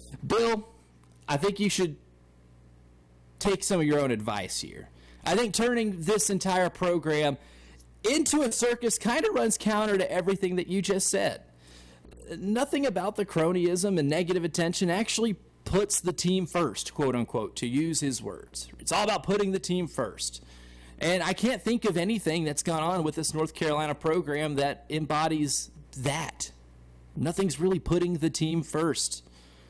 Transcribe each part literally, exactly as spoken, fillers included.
Bill, I think you should take some of your own advice here. I think turning this entire program into a circus kind of runs counter to everything that you just said. Nothing about the cronyism and negative attention actually puts the team first, quote unquote, to use his words. It's all about putting the team first. And I can't think of anything that's gone on with this North Carolina program that embodies that. Nothing's really putting the team first.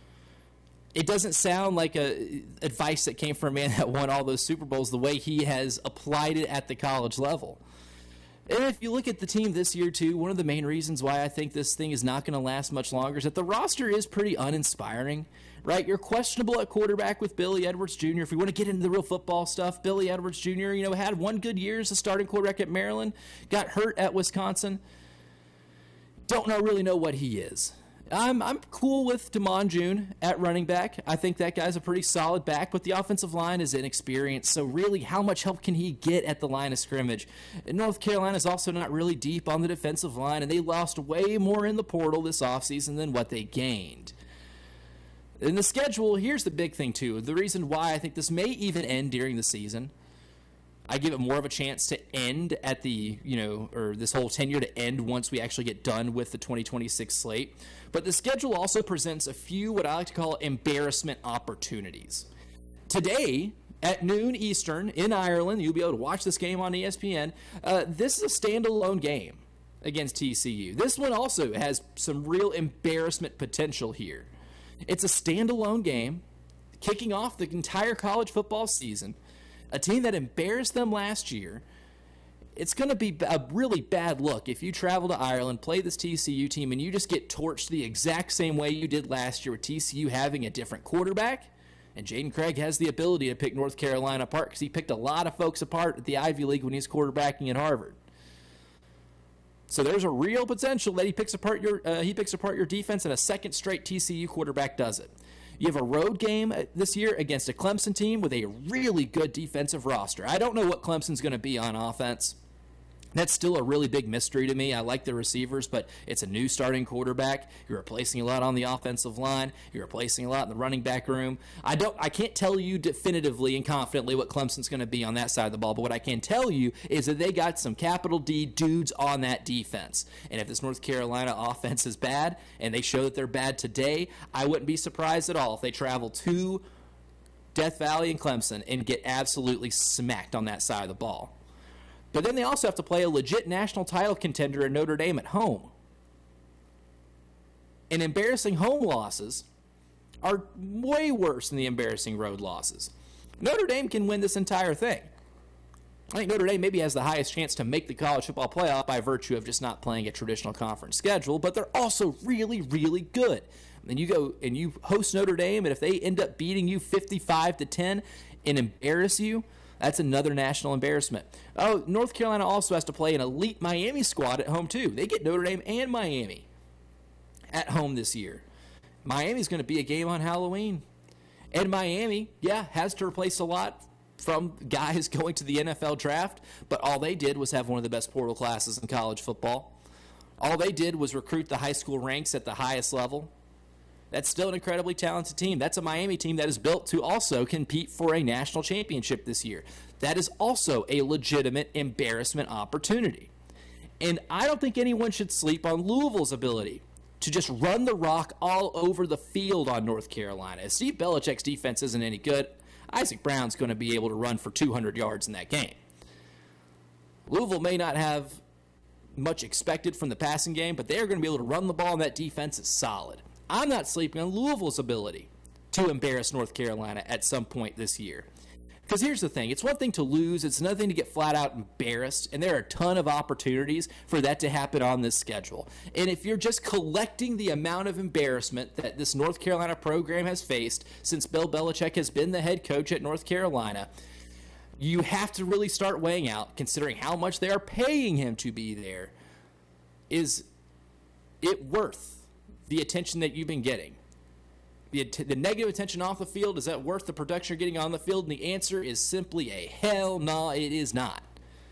It doesn't sound like a advice that came from a man that won all those Super Bowls the way he has applied it at the college level. And if you look at the team this year, too, one of the main reasons why I think this thing is not going to last much longer is that the roster is pretty uninspiring, right? You're questionable at quarterback with Billy Edwards Junior If we want to get into the real football stuff, Billy Edwards Junior, you know, had one good year as a starting quarterback at Maryland, got hurt at Wisconsin. Don't know really know what he is. I'm I'm cool with Damon June at running back. I think that guy's a pretty solid back, but the offensive line is inexperienced. So really, how much help can he get at the line of scrimmage? And North Carolina's also not really deep on the defensive line, and they lost way more in the portal this offseason than what they gained. In the schedule, here's the big thing, too. The reason why I think this may even end during the season. I give it more of a chance to end at the, you know, or this whole tenure to end once we actually get done with the twenty twenty-six slate. But the schedule also presents a few what I like to call embarrassment opportunities. Today, at noon Eastern in Ireland, you'll be able to watch this game on E S P N. Uh, this is a standalone game against T C U. This one also has some real embarrassment potential here. It's a standalone game, kicking off the entire college football season. A team that embarrassed them last year. It's going to be a really bad look if you travel to Ireland, play this T C U team, and you just get torched the exact same way you did last year with T C U having a different quarterback. And Jaden Craig has the ability to pick North Carolina apart because he picked a lot of folks apart at the Ivy League when he was quarterbacking at Harvard. So there's a real potential that he picks apart your uh, he picks apart your defense, and a second straight T C U quarterback does it. You have a road game this year against a Clemson team with a really good defensive roster. I don't know what Clemson's going to be on offense. That's still a really big mystery to me. I like the receivers, but it's a new starting quarterback. You're replacing a lot on the offensive line. You're replacing a lot in the running back room. I don't. I can't tell you definitively and confidently what Clemson's going to be on that side of the ball, but what I can tell you is that they got some capital D dudes on that defense. And if this North Carolina offense is bad, and they show that they're bad today, I wouldn't be surprised at all if they travel to Death Valley and Clemson and get absolutely smacked on that side of the ball. But then they also have to play a legit national title contender in Notre Dame at home. And embarrassing home losses are way worse than the embarrassing road losses. Notre Dame can win this entire thing. I think Notre Dame maybe has the highest chance to make the college football playoff by virtue of just not playing a traditional conference schedule, but they're also really, really good. And you go and you host Notre Dame, and if they end up beating you fifty-five to ten and embarrass you, that's another national embarrassment. Oh, North Carolina also has to play an elite Miami squad at home, too. They get Notre Dame and Miami at home this year. Miami's going to be a game on Halloween. And Miami, yeah, has to replace a lot from guys going to the N F L draft, but all they did was have one of the best portal classes in college football. All they did was recruit the high school ranks at the highest level. That's still an incredibly talented team. That's a Miami team that is built to also compete for a national championship this year. That is also a legitimate embarrassment opportunity. And I don't think anyone should sleep on Louisville's ability to just run the rock all over the field on North Carolina. If Steve Belichick's defense isn't any good, Isaac Brown's going to be able to run for two hundred yards in that game. Louisville may not have much expected from the passing game, but they're going to be able to run the ball, and that defense is solid. I'm not sleeping on Louisville's ability to embarrass North Carolina at some point this year. Because here's the thing. It's one thing to lose. It's another thing to get flat out embarrassed. And there are a ton of opportunities for that to happen on this schedule. And if you're just collecting the amount of embarrassment that this North Carolina program has faced since Bill Belichick has been the head coach at North Carolina, you have to really start weighing out, considering how much they are paying him to be there, is it worth the attention that you've been getting? The, the negative attention off the field, is that worth the production you're getting on the field? And the answer is simply a hell no, it is not.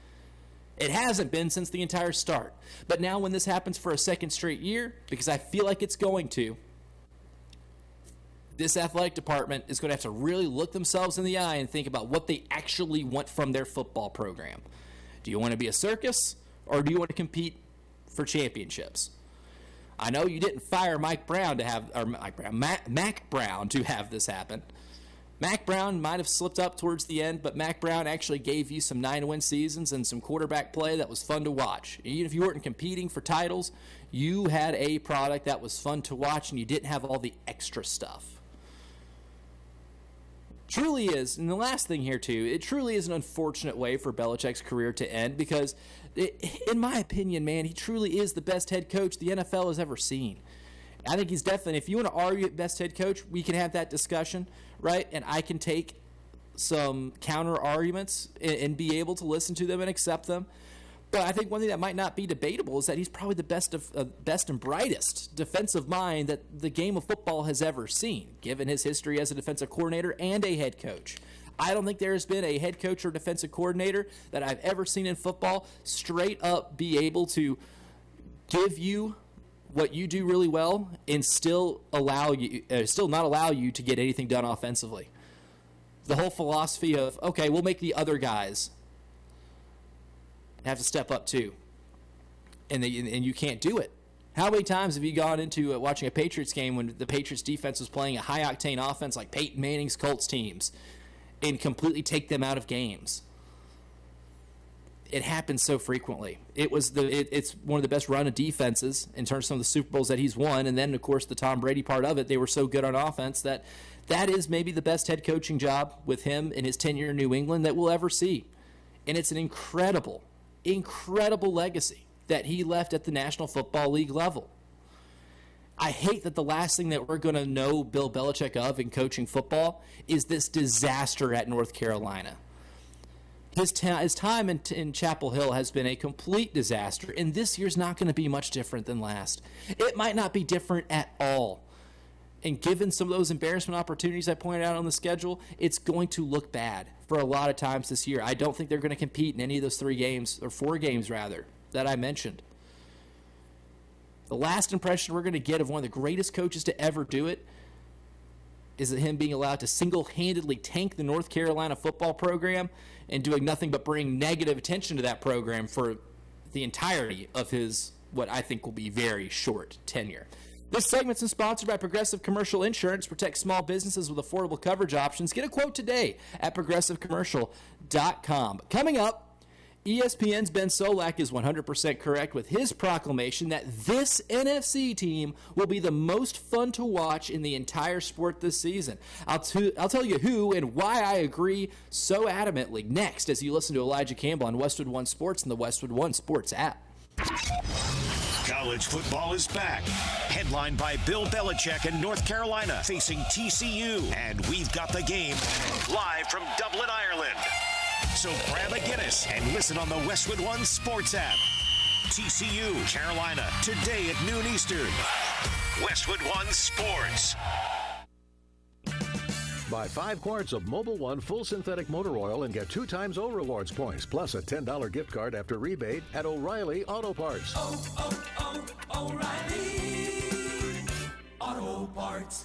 It hasn't been since the entire start. But now when this happens for a second straight year, because I feel like it's going to, this athletic department is going to have to really look themselves in the eye and think about what they actually want from their football program. Do you want to be a circus, or do you want to compete for championships? I know you didn't fire Mike Brown to have, or Mike Brown, Mac, Mac Brown to have this happen. Mac Brown might have slipped up towards the end, but Mac Brown actually gave you some nine-win seasons and some quarterback play that was fun to watch. Even if you weren't competing for titles, you had a product that was fun to watch, and you didn't have all the extra stuff. Truly is, and the last thing here too, it truly is an unfortunate way for Belichick's career to end because, it, in my opinion, man, he truly is the best head coach the N F L has ever seen. I think he's definitely, if you want to argue best head coach, we can have that discussion, right? And I can take some counter arguments and, and be able to listen to them and accept them. But I think one thing that might not be debatable is that he's probably the best of, uh, best and brightest defensive mind that the game of football has ever seen, given his history as a defensive coordinator and a head coach. I don't think there has been a head coach or defensive coordinator that I've ever seen in football straight up be able to give you what you do really well and still allow you, uh, still not allow you to get anything done offensively. The whole philosophy of, okay, we'll make the other guys have to step up too, and they, and you can't do it. How many times have you gone into uh, watching a Patriots game when the Patriots defense was playing a high-octane offense like Peyton Manning's Colts teams and completely take them out of games? It happens so frequently. It was the it, it's one of the best run of defenses in terms of some of the Super Bowls that he's won, and then of course the Tom Brady part of it. They were so good on offense that that is maybe the best head coaching job with him in his tenure in New England that we'll ever see, and it's an incredible, incredible legacy that he left at the National Football League level. I hate that the last thing that we're going to know Bill Belichick of in coaching football is this disaster at North Carolina. His, ta- his time in, in Chapel Hill has been a complete disaster, and this year's not going to be much different than last. It might not be different at all. And given some of those embarrassment opportunities I pointed out on the schedule, it's going to look bad for a lot of times this year. I don't think they're going to compete in any of those three games, or four games rather, that I mentioned. The last impression we're going to get of one of the greatest coaches to ever do it is him being allowed to single-handedly tank the North Carolina football program and doing nothing but bring negative attention to that program for the entirety of his, what I think will be very short tenure. This segment's been sponsored by Progressive Commercial Insurance. Protect small businesses with affordable coverage options. Get a quote today at progressive commercial dot com. Coming up, E S P N's Ben Solak is one hundred percent correct with his proclamation that this N F C team will be the most fun to watch in the entire sport this season. I'll, t- I'll tell you who and why I agree so adamantly next as you listen to Elijah Campbell on Westwood One Sports and the Westwood One Sports app. College football is back. Headlined by Bill Belichick and North Carolina facing T C U. And we've got the game live from Dublin, Ireland. So grab a Guinness and listen on the Westwood One Sports app. T C U, Carolina, today at noon Eastern. Westwood One Sports. Buy five quarts of Mobil One full synthetic motor oil and get two times O Rewards points, plus a ten dollars gift card after rebate at O'Reilly Auto Parts. Oh, oh, oh, O'Reilly Auto Parts.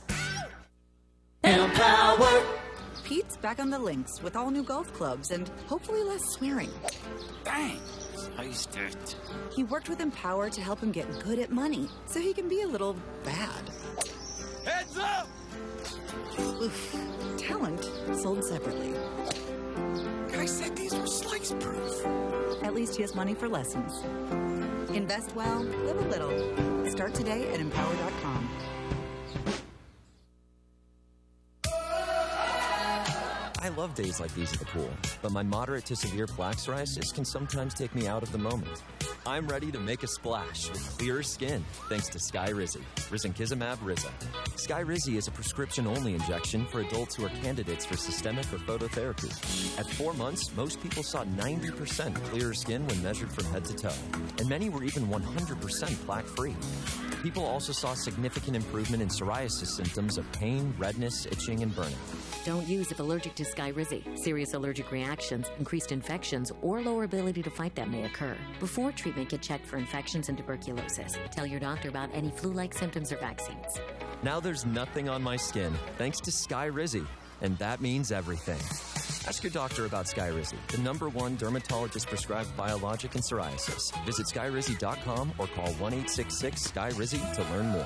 Empower. Pete's back on the links with all new golf clubs and hopefully less swearing. Bang! Iced it. He worked with Empower to help him get good at money so he can be a little bad. Heads up! Oof. Talent sold separately. Guy said these were slice proof. At least he has money for lessons. Invest well, live a little. Start today at empower dot com. I love days like these at the pool, but my moderate to severe plaque psoriasis can sometimes take me out of the moment. I'm ready to make a splash with clearer skin thanks to Skyrizi, risankizumab Riza. Skyrizi is a prescription-only injection for adults who are candidates for systemic or phototherapy. At four months, most people saw ninety percent clearer skin when measured from head to toe, and many were even one hundred percent plaque-free. People also saw significant improvement in psoriasis symptoms of pain, redness, itching, and burning. Don't use if allergic to Skyrizi. Skyrizi. Serious allergic reactions, increased infections, or lower ability to fight them may occur. Before treatment, get checked for infections and tuberculosis. Tell your doctor about any flu-like symptoms or vaccines. Now there's nothing on my skin thanks to Skyrizi, and that means everything. Ask your doctor about Skyrizi, the number one dermatologist-prescribed biologic in psoriasis. Visit skyrizi dot com or call one eight six six Sky Rizzi to learn more.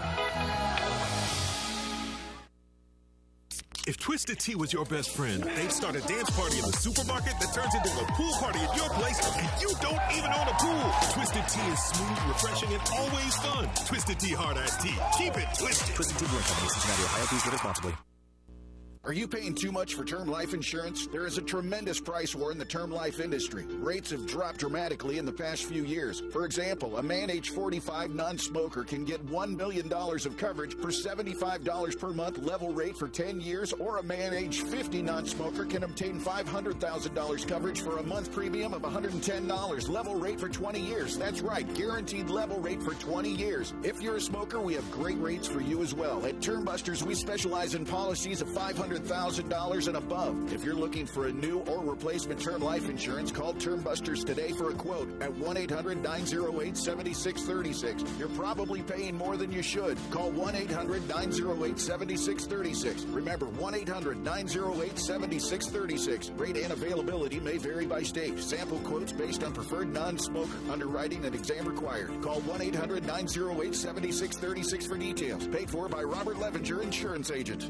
If Twisted Tea was your best friend, they'd start a dance party in the supermarket that turns into a pool party at your place, and you don't even own a pool. Twisted Tea is smooth, refreshing, and always fun. Twisted Tea Hard Iced Tea. Keep it twisted. Twisted Tea Brewing Company, Cincinnati, Ohio. Please drink responsibly. Are you paying too much for term life insurance? There is a tremendous price war in the term life industry. Rates have dropped dramatically in the past few years. For example, a man age forty-five non-smoker can get one million dollars of coverage for seventy-five dollars per month level rate for ten years, or a man age fifty non-smoker can obtain five hundred thousand dollars coverage for a month premium of one hundred ten dollars level rate for twenty years. That's right, guaranteed level rate for twenty years. If you're a smoker, we have great rates for you as well. At Term Busters, we specialize in policies of five hundred thousand dollars and above. If you're looking for a new or replacement term life insurance, call Term Busters today for a quote at one eight hundred nine oh eight seven six three six. You're probably paying more than you should. Call one eight hundred nine oh eight seven six three six. Remember, one eight hundred nine oh eight seven six three six. Rate and availability may vary by state. Sample quotes based on preferred non-smoker. Underwriting and exam required. Call one eight hundred nine oh eight seven six three six for details. Paid for by Robert Levenger, Insurance Agent.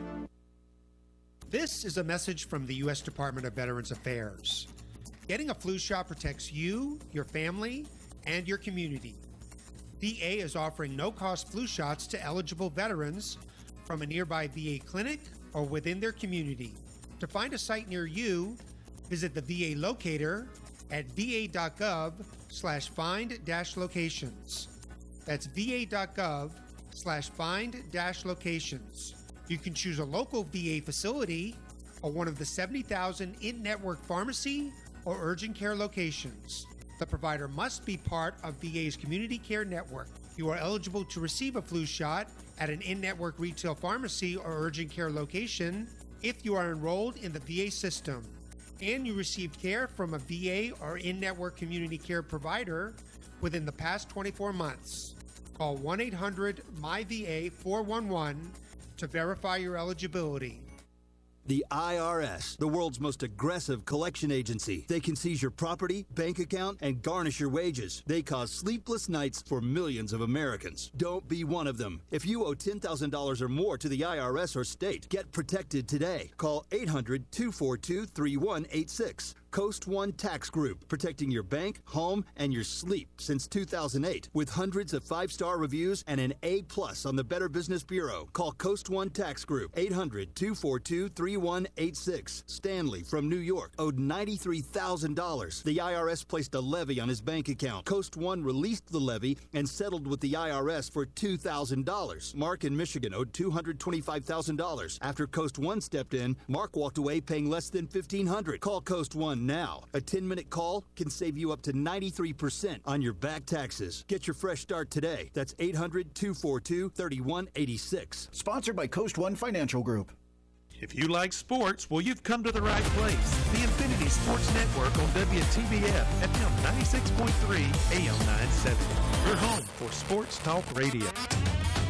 This is a message from the U S Department of Veterans Affairs. Getting a flu shot protects you, your family, and your community. V A is offering no-cost flu shots to eligible veterans from a nearby V A clinic or within their community. To find a site near you, visit the V A locator at va.gov slash find dash locations. That's va.gov slash find dash locations. You can choose a local V A facility or one of the seventy thousand in-network pharmacy or urgent care locations. The provider must be part of V A's community care network. You are eligible to receive a flu shot at an in-network retail pharmacy or urgent care location if you are enrolled in the V A system and you received care from a V A or in-network community care provider within the past twenty-four months. Call one eight hundred M Y V A four one one to verify your eligibility. The I R S, the world's most aggressive collection agency. They can seize your property, bank account, and garnish your wages. They cause sleepless nights for millions of Americans. Don't be one of them. If you owe ten thousand dollars or more to the I R S or state, get protected today. Call eight hundred two four two three one eight six. Coast One Tax Group, protecting your bank, home, and your sleep since two thousand eight. With hundreds of five-star reviews and an A plus on the Better Business Bureau. Call Coast One Tax Group, eight hundred two four two three one eight six. Stanley from New York owed ninety-three thousand dollars. The I R S placed a levy on his bank account. Coast One released the levy and settled with the I R S for two thousand dollars. Mark in Michigan owed two hundred twenty-five thousand dollars. After Coast One stepped in, Mark walked away paying less than fifteen hundred dollars. Call Coast One now. A ten-minute call can save you up to ninety-three percent on your back taxes. Get your fresh start today. That's eight hundred two four two three one eight six. Sponsored by Coast One Financial Group. If you like sports, well, you've come to the right place. The Infinity Sports Network on W T B F, F M ninety-six point three, A M nine seventy. Your home for sports talk radio.